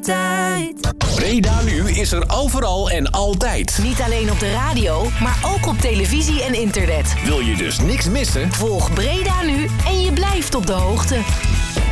tijd. Breda Nu is er overal en altijd. Niet alleen op de radio, maar ook op televisie en internet. Wil je dus niks missen? Volg Breda Nu en je blijft op de hoogte.